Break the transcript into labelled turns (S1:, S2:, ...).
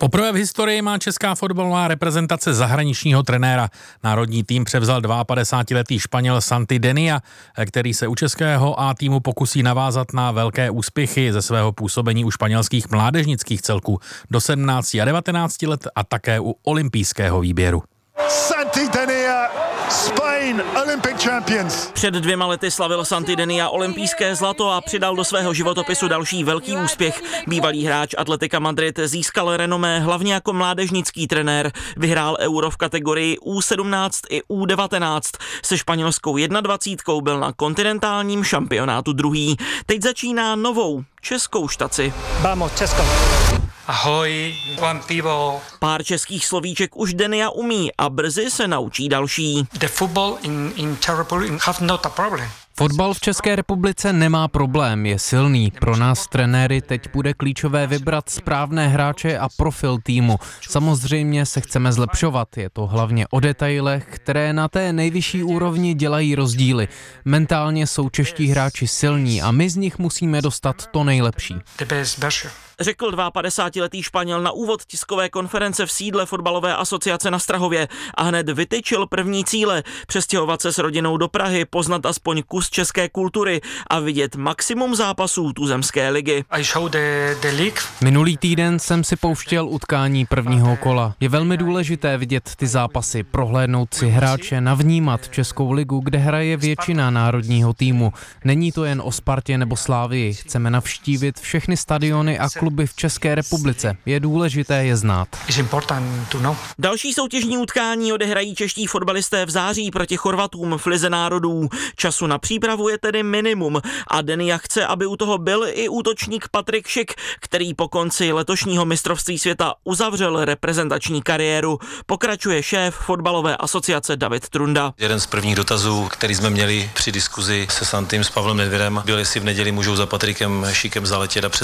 S1: Poprvé v historii má česká fotbalová reprezentace zahraničního trenéra. Národní tým převzal 52letý Španěl Santi Denia, který se u českého A týmu pokusí navázat na velké úspěchy ze svého působení u španělských mládežnických celků do 17 a 19 let a také u olympijského výběru.
S2: Santi Denia, Spain, Olympic champions.
S3: Před 2 lety slavil Santi Denia olympijské zlato a přidal do svého životopisu další velký úspěch. Bývalý hráč Atletika Madrid získal renomé hlavně jako mládežnický trenér. Vyhrál Euro v kategorii U17 i U19. Se španělskou 21 byl na kontinentálním šampionátu druhý. Teď začíná novou českou štaci.
S4: Vamos, Česko. Ahoj, vám pivo.
S3: Pár českých slovíček už Denia umí a brzy se naučí další.
S4: The football in Terrible have not a problem.
S5: Fotbal v České republice nemá problém, je silný. Pro nás trenéry teď bude klíčové vybrat správné hráče a profil týmu. Samozřejmě se chceme zlepšovat, je to hlavně o detailech, které na té nejvyšší úrovni dělají rozdíly. Mentálně jsou čeští hráči silní a my z nich musíme dostat to nejlepší.
S4: The best version.
S3: Řekl 52letý Španěl na úvod tiskové konference v sídle fotbalové asociace na Strahově a hned vytyčil první cíle: přestěhovat se s rodinou do Prahy, poznat aspoň kus české kultury a vidět maximum zápasů tuzemské ligy.
S4: I show the league.
S5: Minulý týden jsem si pouštěl utkání prvního kola. Je velmi důležité vidět ty zápasy, prohlédnout si hráče, navnímat českou ligu, kde hraje většina národního týmu. Není to jen o Spartě nebo Slávii. Chceme navštívit všechny stadiony a kluby v České republice. Je důležité je znát.
S3: Další soutěžní utkání odehrají čeští fotbalisté v září proti Chorvatům v Lize národů. Času na přípravu je tedy minimum a Denia chce, aby u toho byl i útočník Patrik Schick, který po konci letošního mistrovství světa uzavřel reprezentační kariéru. Pokračuje šéf fotbalové asociace David Trunda.
S6: Jeden z prvních dotazů, který jsme měli při diskuzi se Santim s Pavlem Nedvědem, byl, jestli v neděli můžou za Patrikem Schickem zaletět a